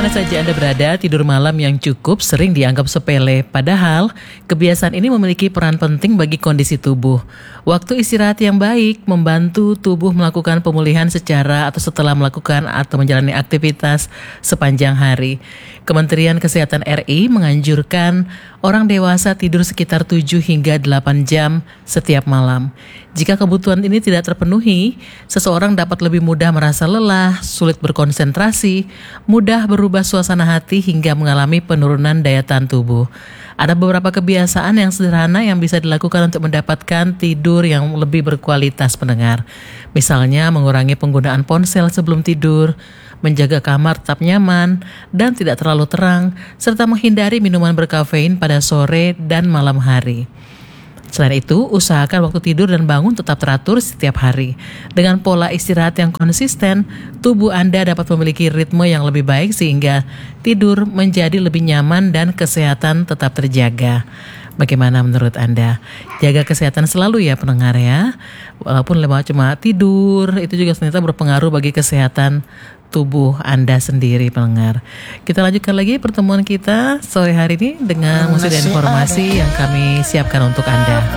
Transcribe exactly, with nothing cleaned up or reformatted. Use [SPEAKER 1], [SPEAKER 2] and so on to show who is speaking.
[SPEAKER 1] mana saja Anda berada, tidur malam yang cukup sering dianggap sepele. Padahal, kebiasaan ini memiliki peran penting bagi kondisi tubuh. Waktu istirahat yang baik membantu tubuh melakukan pemulihan secara atau setelah melakukan atau menjalani aktivitas sepanjang hari. Kementerian Kesehatan R I menganjurkan orang dewasa tidur sekitar tujuh hingga delapan jam setiap malam. Jika kebutuhan ini tidak terpenuhi, seseorang dapat lebih mudah merasa lelah, sulit berkonsentrasi, mudah berubah suasana hati hingga mengalami penurunan daya tahan tubuh. Ada beberapa kebiasaan yang sederhana yang bisa dilakukan untuk mendapatkan tidur yang lebih berkualitas pendengar. Misalnya mengurangi penggunaan ponsel sebelum tidur, menjaga kamar tetap nyaman dan tidak terlalu terang, serta menghindari minuman berkafein pada sore dan malam hari. Selain itu, usahakan waktu tidur dan bangun tetap teratur setiap hari. Dengan pola istirahat yang konsisten, tubuh Anda dapat memiliki ritme yang lebih baik sehingga tidur menjadi lebih nyaman dan kesehatan tetap terjaga. Bagaimana menurut Anda? Jaga kesehatan selalu ya pendengar ya. Walaupun cuma tidur, itu juga ternyata berpengaruh bagi kesehatan tubuh Anda sendiri pendengar. Kita lanjutkan lagi pertemuan kita sore hari ini dengan musik dan informasi yang kami siapkan untuk Anda.